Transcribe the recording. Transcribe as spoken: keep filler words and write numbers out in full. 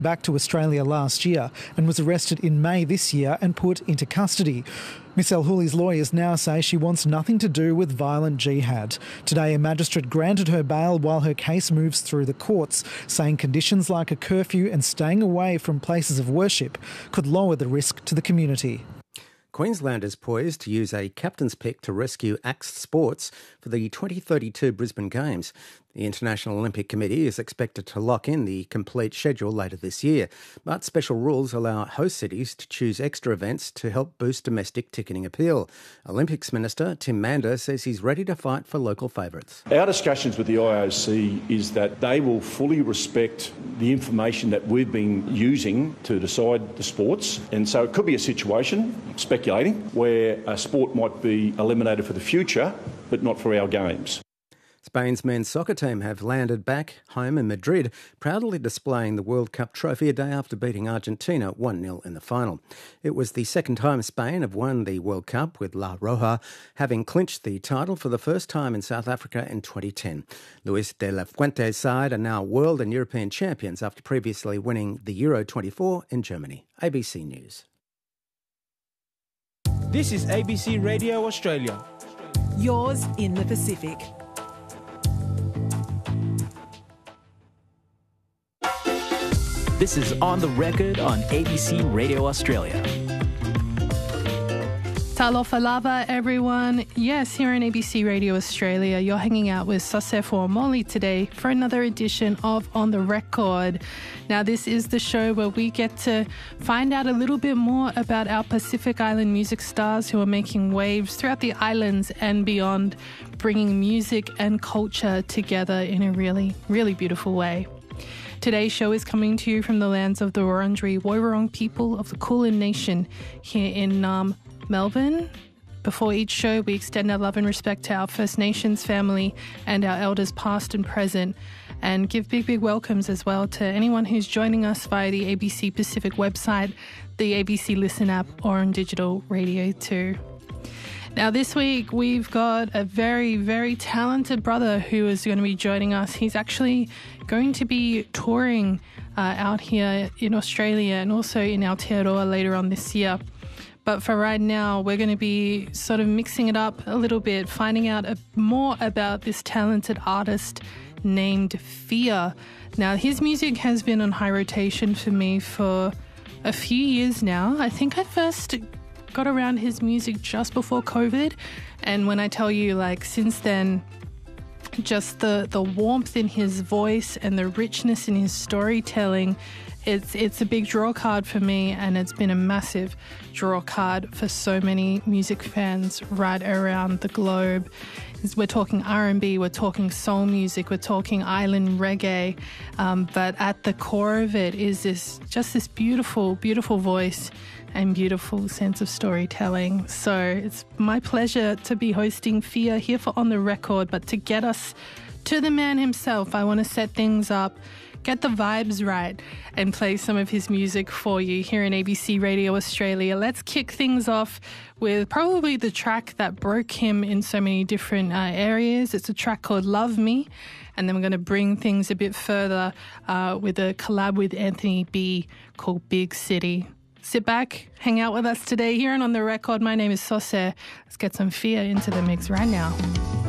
back to Australia last year and was arrested in May this year and put into custody. Miss El Houli's lawyers now say she wants nothing to do with violent jihad. Today, a magistrate granted her bail while her case moves through the courts, saying conditions like a curfew and staying away from places of worship could lower the risk to the community. Queensland is poised to use a captain's pick to rescue Axe Sports for the twenty thirty-two Brisbane Games. The International Olympic Committee is expected to lock in the complete schedule later this year, but special rules allow host cities to choose extra events to help boost domestic ticketing appeal. Olympics Minister Tim Mander says he's ready to fight for local favourites. Our discussions with the I O C is that they will fully respect the information that we've been using to decide the sports, and so it could be a situation, speculating, where a sport might be eliminated for the future, but not for our games. Spain's men's soccer team have landed back home in Madrid, proudly displaying the World Cup trophy a day after beating Argentina one nil in the final. It was the second time Spain have won the World Cup, with La Roja having clinched the title for the first time in South Africa in twenty ten. Luis de la Fuente's side are now world and European champions after previously winning the Euro twenty-four in Germany. A B C News. This is A B C Radio Australia. Yours in the Pacific. This is On the Record on A B C Radio Australia. Talofa lava, everyone. Yes, here on A B C Radio Australia, you're hanging out with Sosefo Omoli today for another edition of On the Record. Now, this is the show where we get to find out a little bit more about our Pacific Island music stars who are making waves throughout the islands and beyond, bringing music and culture together in a really, really beautiful way. Today's show is coming to you from the lands of the Wurundjeri Woiwurrung people of the Kulin Nation here in um, Melbourne. Before each show, we extend our love and respect to our First Nations family and our elders past and present, and give big, big welcomes as well to anyone who's joining us via the A B C Pacific website, the A B C Listen app, or on digital radio too. Now, this week, we've got a very, very talented brother who is going to be joining us. He's actually going to be touring uh, out here in Australia and also in Aotearoa later on this year. But for right now, we're going to be sort of mixing it up a little bit, finding out a, more about this talented artist named Fia. Now, his music has been on high rotation for me for a few years now. I think I first got around his music just before COVID, and when I tell you, like, since then, just the the warmth in his voice and the richness in his storytelling, it's it's a big draw card for me, and it's been a massive draw card for so many music fans right around the globe. We're talking R and B, we're talking soul music, we're talking island reggae, um, but at the core of it is this just this beautiful, beautiful voice and beautiful sense of storytelling. So it's my pleasure to be hosting Fia here for On the Record, but to get us to the man himself, I want to set things up, get the vibes right, and play some of his music for you here in A B C Radio Australia. Let's kick things off with probably the track that broke him in so many different uh, areas. It's a track called Love Me, and then we're going to bring things a bit further uh, with a collab with Anthony B called Big City. Sit back, hang out with us today here and On the Record. My name is Sose. Let's get some Fia into the mix right now.